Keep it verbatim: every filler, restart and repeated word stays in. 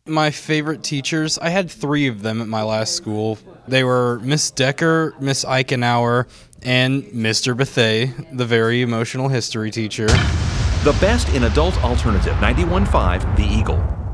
My favorite teachers, I had three of them at my last school. They were Miss Decker, Miss Eichenauer, and Mister Bethay, the very emotional history teacher. The best in adult alternative, ninety-one point five The Eagle.